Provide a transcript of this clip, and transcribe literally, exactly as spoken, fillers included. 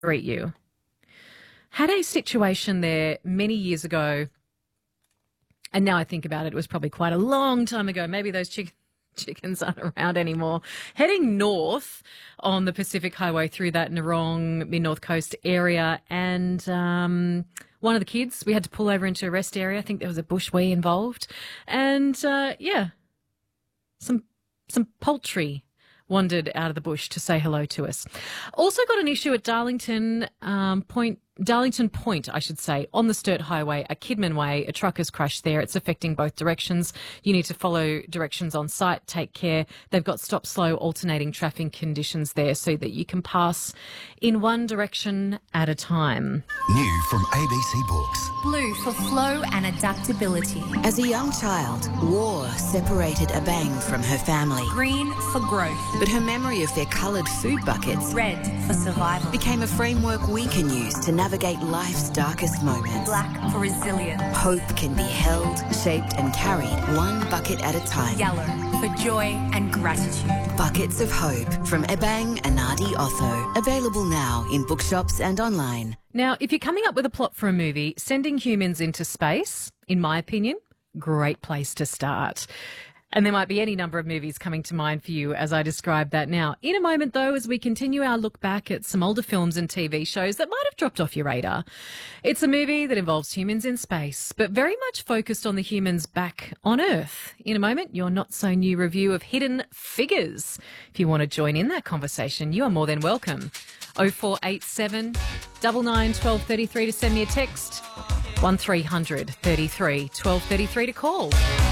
greet you. Had a situation there many years ago, and now I think about it, it was probably quite a long time ago. Maybe those chick- chickens aren't around anymore. Heading north on the Pacific Highway through that Narong mid-north coast area, and um, one of the kids, we had to pull over into a rest area. I think there was a bushwee involved. And, uh, yeah, some some poultry wandered out of the bush to say hello to us. Also got an issue at Darlington um, Point, Darlington Point, I should say, on the Sturt Highway at Kidman Way. A truck has crashed there. It's affecting both directions. You need to follow directions on site. Take care. They've got stop, slow, alternating traffic conditions there so that you can pass in one direction at a time. New from A B C Books. Blue for flow and adaptability. As a young child, war separated Abang from her family. Green for growth. But her memory of their coloured food buckets Red for survival. became a framework we can use to navigate life's darkest moments. Black for resilience. Hope can be held, shaped and carried one bucket at a time. Yellow for joy and gratitude. Buckets of Hope from Ebang Anadi Otho. Available now in bookshops and online. Now, if you're coming up with a plot for a movie, sending humans into space, in my opinion, great place to start. And there might be any number of movies coming to mind for you as I describe that now. In a moment, though, as we continue our look back at some older films and T V shows that might have dropped off your radar. It's a movie that involves humans in space, but very much focused on the humans back on Earth. In a moment, your not-so-new review of Hidden Figures. If you want to join in that conversation, you are more than welcome. oh four eight seven, nine nine, one two three three to send me a text. one three hundred, thirty-three, twelve thirty-three to call.